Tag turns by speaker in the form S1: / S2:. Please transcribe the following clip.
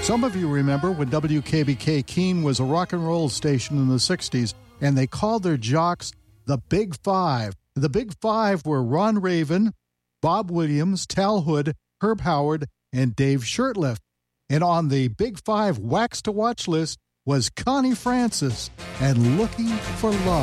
S1: Some of you remember when WKBK Keene was a rock and roll station in the 60s, and they called their jocks the Big Five. The Big Five were Ron Raven, Bob Williams, Tal Hood, Herb Howard, and Dave Shurtleff. And on the Big Five Wax to Watch list was Connie Francis and Looking for Love.